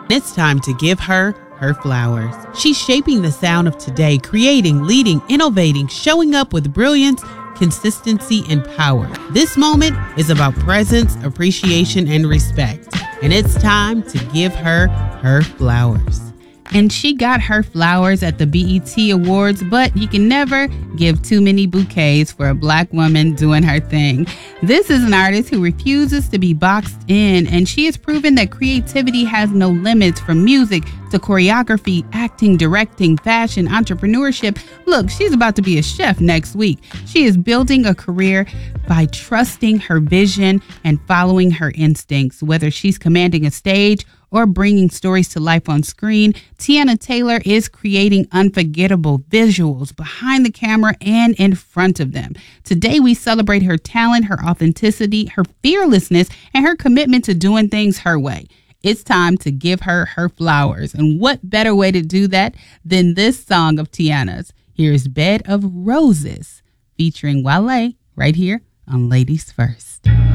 It's time to give her her flowers. She's shaping the sound of today, creating, leading, innovating, showing up with brilliance, consistency, and power. This moment is about presence, appreciation, and respect. And it's time to give her her flowers. And she got her flowers at the BET Awards, but you can never give too many bouquets for a Black woman doing her thing. This is an artist who refuses to be boxed in, and she has proven that creativity has no limits, from music to choreography, acting, directing, fashion, entrepreneurship. Look, she's about to be a chef next week. She is building a career by trusting her vision and following her instincts. Whether she's commanding a stage or bringing stories to life on screen, Teyana Taylor is creating unforgettable visuals behind the camera and in front of them. Today, we celebrate her talent, her authenticity, her fearlessness, and her commitment to doing things her way. It's time to give her her flowers. And what better way to do that than this song of Teyana's? Here's Bed of Roses featuring Wale right here on Ladies First.